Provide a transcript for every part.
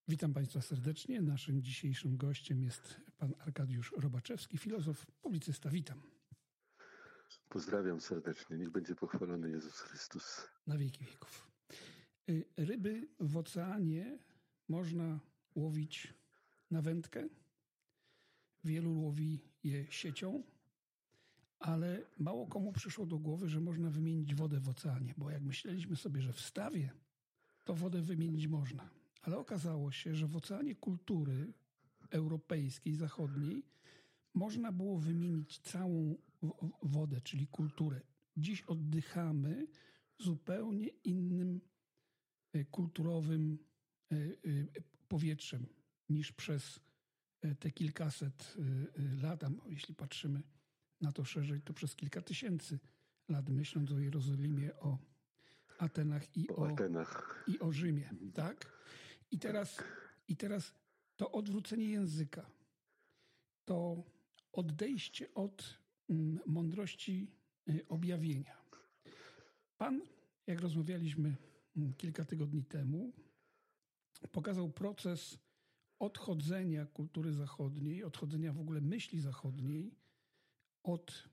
Witam Państwa serdecznie. Naszym dzisiejszym gościem jest pan Arkadiusz Robaczewski, filozof, publicysta. Witam. Pozdrawiam serdecznie. Niech będzie pochwalony Jezus Chrystus. Na wieki wieków. Ryby w oceanie można łowić na wędkę. Wielu łowi je siecią, ale mało komu przyszło do głowy, że można wymienić wodę w oceanie, bo jak myśleliśmy sobie, że w stawie, to wodę wymienić można. Ale okazało się, że w oceanie kultury europejskiej, zachodniej można było wymienić całą wodę, czyli kulturę. Dziś oddychamy zupełnie innym kulturowym powietrzem niż przez te kilkaset lat, a jeśli patrzymy na to szerzej, to przez kilka tysięcy lat, myśląc o Jerozolimie, o Atenach i o Rzymie, tak? I teraz to odwrócenie języka, to odejście od mądrości objawienia. Pan, jak rozmawialiśmy kilka tygodni temu, pokazał proces odchodzenia kultury zachodniej, odchodzenia w ogóle myśli zachodniej od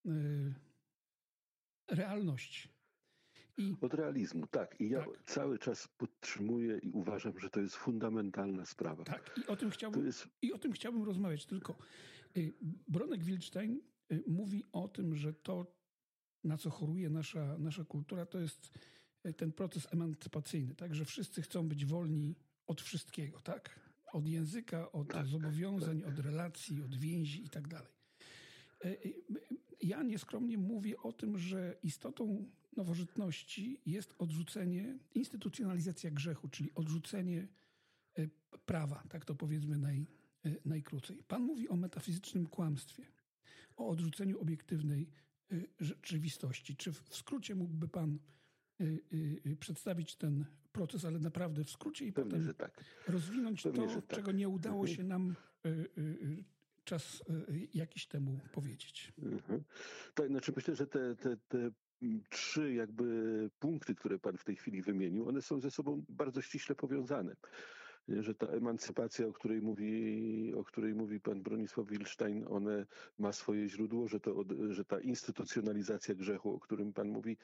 realności. Od realizmu, tak. I ja cały czas podtrzymuję i uważam, że to jest fundamentalna sprawa. Tak, i o tym chciałbym rozmawiać. Tylko Bronek Wildstein mówi o tym, że to, na co choruje nasza kultura, to jest ten proces emancypacyjny, tak? Że wszyscy chcą być wolni od wszystkiego, tak? Od języka, od zobowiązań, od relacji, od więzi i tak dalej. Ja nieskromnie mówię o tym, że istotą nowożytności jest odrzucenie, instytucjonalizacja grzechu, czyli odrzucenie prawa, tak to powiedzmy najkrócej. Pan mówi o metafizycznym kłamstwie, o odrzuceniu obiektywnej rzeczywistości. Czy w skrócie mógłby pan przedstawić ten proces, ale naprawdę w skrócie i Pewnie, potem że tak. rozwinąć Pewnie, to, że tak. czego nie udało się nam czas jakiś temu powiedzieć. Tak, znaczy myślę, że te trzy jakby punkty, które pan w tej chwili wymienił, one są ze sobą bardzo ściśle powiązane. Że ta emancypacja, o której mówi pan Bronisław Wildstein, one ma swoje źródło, że ta instytucjonalizacja grzechu, o którym pan mówi,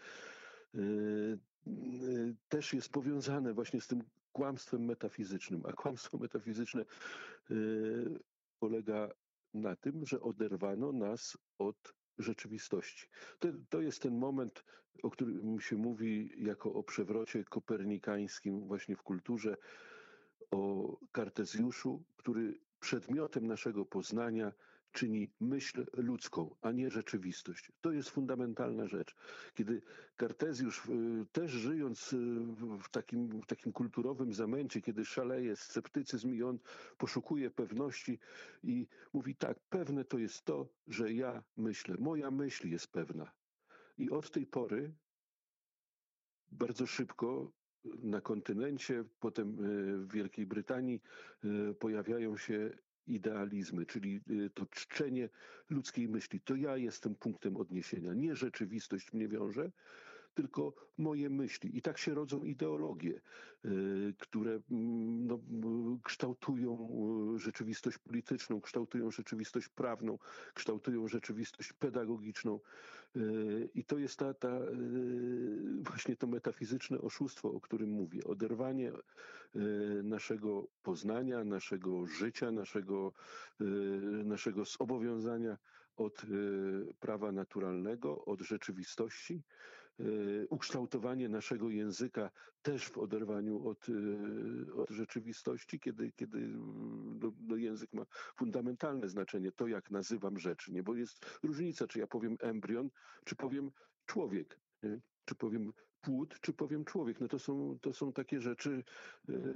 też jest powiązane właśnie z tym kłamstwem metafizycznym. A kłamstwo metafizyczne polega na tym, że oderwano nas od rzeczywistości. To jest ten moment, o którym się mówi jako o przewrocie kopernikańskim właśnie w kulturze, o Kartezjuszu, który przedmiotem naszego poznania czyni myśl ludzką, a nie rzeczywistość. To jest fundamentalna rzecz. Kiedy Kartezjusz, też żyjąc w takim kulturowym zamęcie, kiedy szaleje sceptycyzm i on poszukuje pewności i mówi tak, pewne to jest to, że ja myślę. Moja myśl jest pewna. I od tej pory bardzo szybko na kontynencie, potem w Wielkiej Brytanii pojawiają się idealizmy, czyli to czczenie ludzkiej myśli. To ja jestem punktem odniesienia. Nie rzeczywistość mnie wiąże, tylko moje myśli. I tak się rodzą ideologie, które kształtują rzeczywistość polityczną, kształtują rzeczywistość prawną, kształtują rzeczywistość pedagogiczną. I to jest właśnie to metafizyczne oszustwo, o którym mówię. Oderwanie naszego poznania, naszego życia, naszego zobowiązania od prawa naturalnego, od rzeczywistości, ukształtowanie naszego języka też w oderwaniu od rzeczywistości, kiedy język ma fundamentalne znaczenie, to jak nazywam rzeczy, nie? Bo jest różnica, czy ja powiem embrion, czy powiem człowiek, nie? Czy powiem płód, czy powiem człowiek. No to są takie rzeczy